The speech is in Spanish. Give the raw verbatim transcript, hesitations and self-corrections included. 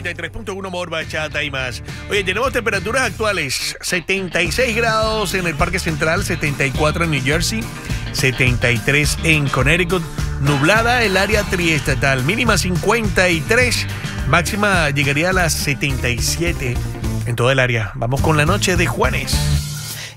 noventa y tres punto uno More Bachata y más. Oye, tenemos temperaturas actuales: setenta y seis grados en el Parque Central, setenta y cuatro en New Jersey, setenta y tres en Connecticut. Nublada el área triestatal, mínima cincuenta y tres, máxima llegaría a las setenta y siete en toda el área. Vamos con la noche de Juanes.